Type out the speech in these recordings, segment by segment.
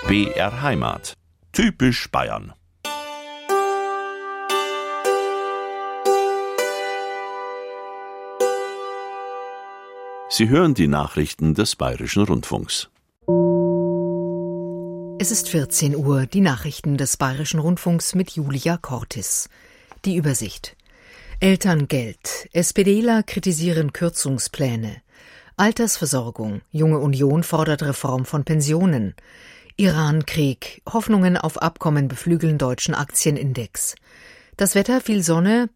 BR Heimat. Typisch Bayern. Sie hören die Nachrichten des Bayerischen Rundfunks. Es ist 14 Uhr, die Nachrichten des Bayerischen Rundfunks mit Julia Cortis. Die Übersicht. Elterngeld. SPDler kritisieren Kürzungspläne. Altersversorgung. Junge Union fordert Reform von Pensionen. Iran-Krieg. Hoffnungen auf Abkommen beflügeln deutschen Aktienindex. Das Wetter: viel Sonne,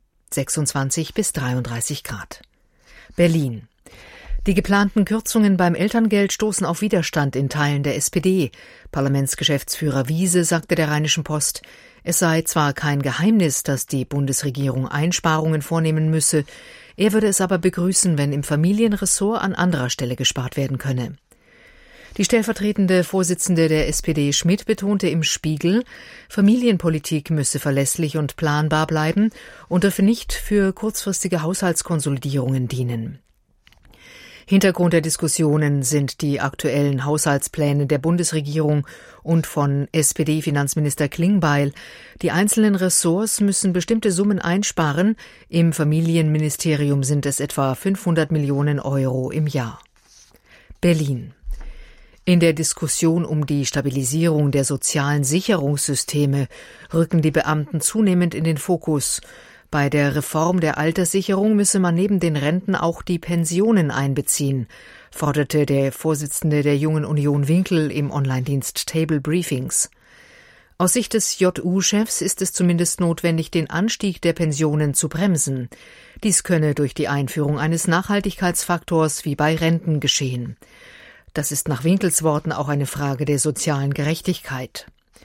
26 bis 33 Grad. Berlin. Die geplanten Kürzungen beim Elterngeld stoßen auf Widerstand in Teilen der SPD. Parlamentsgeschäftsführer Wiese sagte der Rheinischen Post, es sei zwar kein Geheimnis, dass die Bundesregierung Einsparungen vornehmen müsse, er würde es aber begrüßen, wenn im Familienressort an anderer Stelle gespart werden könne. Die stellvertretende Vorsitzende der SPD Schmidt betonte im Spiegel, Familienpolitik müsse verlässlich und planbar bleiben und dürfe nicht für kurzfristige Haushaltskonsolidierungen dienen. Hintergrund der Diskussionen sind die aktuellen Haushaltspläne der Bundesregierung und von SPD-Finanzminister Klingbeil. Die einzelnen Ressorts müssen bestimmte Summen einsparen. Im Familienministerium sind es etwa 500 Millionen Euro im Jahr. Berlin. In der Diskussion um die Stabilisierung der sozialen Sicherungssysteme rücken die Beamten zunehmend in den Fokus. Bei der Reform der Alterssicherung müsse man neben den Renten auch die Pensionen einbeziehen, forderte der Vorsitzende der Jungen Union Winkel im Online-Dienst Table Briefings. Aus Sicht des JU-Chefs ist es zumindest notwendig, den Anstieg der Pensionen zu bremsen. Dies könne durch die Einführung eines Nachhaltigkeitsfaktors wie bei Renten geschehen. Das ist nach Winkels Worten auch eine Frage der sozialen Gerechtigkeit.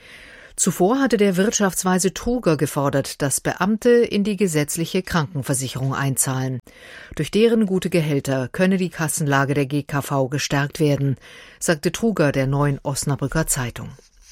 Zuvor hatte der Wirtschaftsweise Truger gefordert, dass Beamte in die gesetzliche Krankenversicherung einzahlen. Durch deren gute Gehälter könne die Kassenlage der GKV gestärkt werden, sagte Truger der Neuen Osnabrücker Zeitung.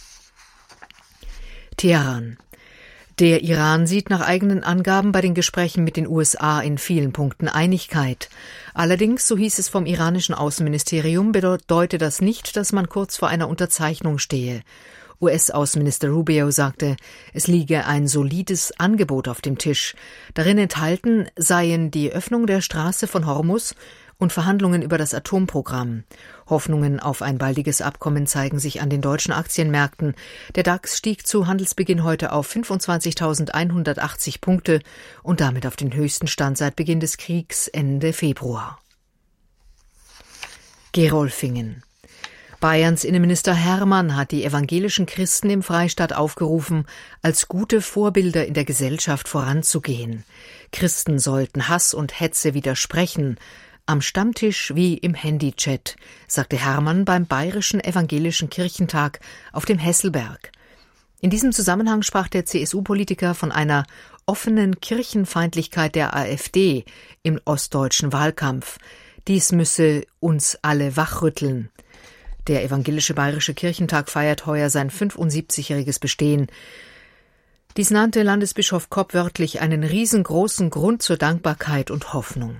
Teheran. Der Iran sieht nach eigenen Angaben bei den Gesprächen mit den USA in vielen Punkten Einigkeit. Allerdings, so hieß es vom iranischen Außenministerium, bedeute das nicht, dass man kurz vor einer Unterzeichnung stehe. US-Außenminister Rubio sagte, es liege ein solides Angebot auf dem Tisch. Darin enthalten seien die Öffnung der Straße von Hormuz und Verhandlungen über das Atomprogramm. Hoffnungen auf ein baldiges Abkommen zeigen sich an den deutschen Aktienmärkten. Der DAX stieg zu Handelsbeginn heute auf 25.180 Punkte und damit auf den höchsten Stand seit Beginn des Kriegs Ende Februar. Gerolfingen. Bayerns Innenminister Hermann hat die evangelischen Christen im Freistaat aufgerufen, als gute Vorbilder in der Gesellschaft voranzugehen. Christen sollten Hass und Hetze widersprechen, am Stammtisch wie im Handychat, sagte Hermann beim Bayerischen Evangelischen Kirchentag auf dem Hesselberg. In diesem Zusammenhang sprach der CSU-Politiker von einer offenen Kirchenfeindlichkeit der AfD im ostdeutschen Wahlkampf. Dies müsse uns alle wachrütteln. Der Evangelische Bayerische Kirchentag feiert heuer sein 75-jähriges Bestehen. Dies nannte Landesbischof Kopp wörtlich einen riesengroßen Grund zur Dankbarkeit und Hoffnung.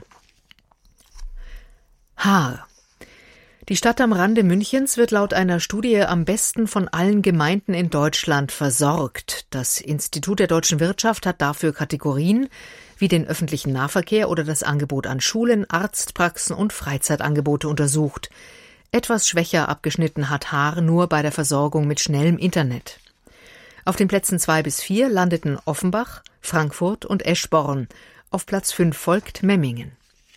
Haar. Die Stadt am Rande Münchens wird laut einer Studie am besten von allen Gemeinden in Deutschland versorgt. Das Institut der deutschen Wirtschaft hat dafür Kategorien wie den öffentlichen Nahverkehr oder das Angebot an Schulen, Arztpraxen und Freizeitangebote untersucht. Etwas schwächer abgeschnitten hat Haar nur bei der Versorgung mit schnellem Internet. Auf den Plätzen 2 bis 4 landeten Offenbach, Frankfurt und Eschborn. Auf Platz 5 folgt Memmingen.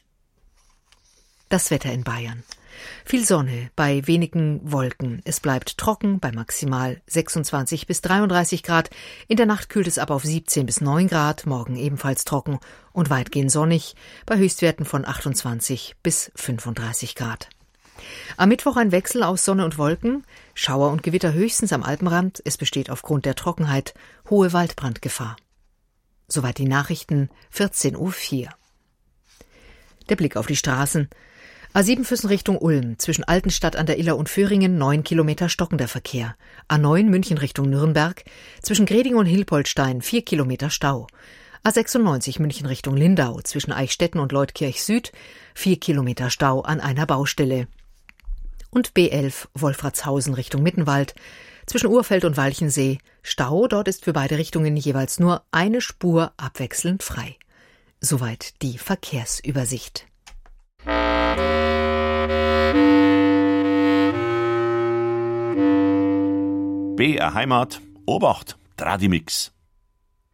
Das Wetter in Bayern. Viel Sonne bei wenigen Wolken. Es bleibt trocken bei maximal 26 bis 33 Grad. In der Nacht kühlt es ab auf 17 bis 9 Grad. Morgen ebenfalls trocken und weitgehend sonnig bei Höchstwerten von 28 bis 35 Grad. Am Mittwoch ein Wechsel aus Sonne und Wolken, Schauer und Gewitter höchstens am Alpenrand. Es besteht aufgrund der Trockenheit hohe Waldbrandgefahr. Soweit die Nachrichten, 14.04 Uhr. Der Blick auf die Straßen. A7 Füssen Richtung Ulm, zwischen Altenstadt an der Iller und Föhringen 9 Kilometer stockender Verkehr. A9 München Richtung Nürnberg, zwischen Greding und Hilpoltstein 4 Kilometer Stau. A96 München Richtung Lindau, zwischen Eichstätten und Leutkirch Süd 4 Kilometer Stau an einer Baustelle. und B11 Wolfratshausen Richtung Mittenwald. Zwischen Urfeld und Walchensee Stau, dort ist für beide Richtungen jeweils nur eine Spur abwechselnd frei. Soweit die Verkehrsübersicht. BR Heimat, Obacht, Tradimix.